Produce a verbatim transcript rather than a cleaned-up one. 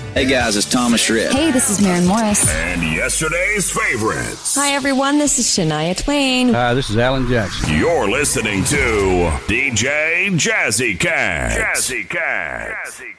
Hey guys, it's Thomas Schritt. Hey, this is Maren Morris. And yesterday's favorites. Hi everyone, this is Shania Twain. Hi, this is Alan Jackson. You're listening to D J Jazzy Cat. Jazzy Cat. Jazzy Cat.